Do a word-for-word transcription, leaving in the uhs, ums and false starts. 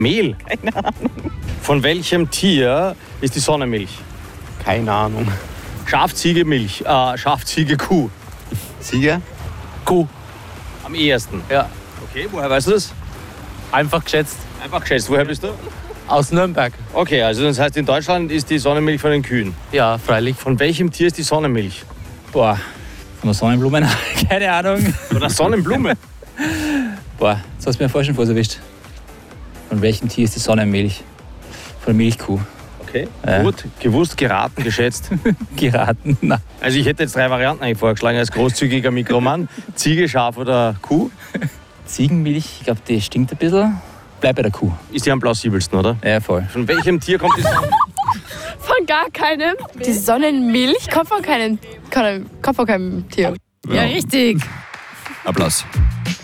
Mehl? Keine Ahnung. Von welchem Tier ist die Sonnenmilch? Keine Ahnung. Schaf, Ziege, Milch. Äh, Schaf, Ziege, Kuh. Ziege? Kuh. Am ehesten. Ja. Okay, woher weißt du das? Einfach geschätzt. Einfach geschätzt. Woher bist du? Aus Nürnberg. Okay, also das heißt, in Deutschland ist die Sonnenmilch von den Kühen. Ja, freilich. Von welchem Tier ist die Sonnenmilch? Boah, von der Sonnenblume? Keine Ahnung. Von der Sonnenblume? Boah, jetzt hast du mir vorher schon erwischt. Von welchem Tier ist die Sonnenmilch? Von der Milchkuh. Okay, Ja. gut. Gewusst, geraten, geschätzt. Geraten. Na. Also ich hätte jetzt drei Varianten eigentlich vorgeschlagen als großzügiger Mikroman. Ziege, Schaf oder Kuh. Ziegenmilch, ich glaube, die stinkt ein bisschen. Bleib bei der Kuh. Ist die am plausibelsten, oder? Ja, voll. Von welchem Tier kommt die Sonnenmilch? Von gar keinem. Die Sonnenmilch kommt von keinem, keinem, kommt von keinem Tier. Ja, richtig. Applaus.